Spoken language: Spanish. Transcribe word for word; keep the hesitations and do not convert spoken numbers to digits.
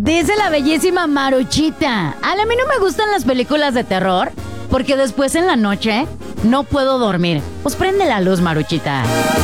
Dice la bellísima Maruchita. A mí no me gustan las películas de terror porque después en la noche no puedo dormir. Pues prende la luz, Maruchita.